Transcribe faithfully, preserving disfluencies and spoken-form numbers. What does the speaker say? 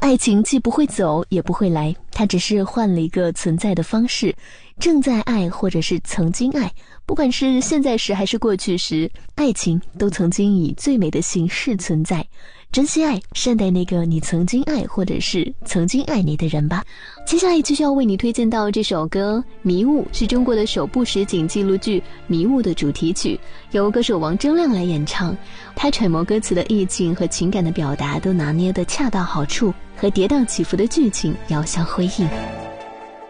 爱情既不会走也不会来，它只是换了一个存在的方式。正在爱或者是曾经爱，不管是现在时还是过去时，爱情都曾经以最美的形式存在。珍惜爱，善待那个你曾经爱或者是曾经爱你的人吧。接下来继续要为你推荐到这首歌《迷雾》，是中国的首部实景纪录剧《迷雾》的主题曲，由歌手王铮亮来演唱。他揣摩歌词的意境和情感的表达都拿捏得恰到好处，和跌宕起伏的剧情遥相辉映。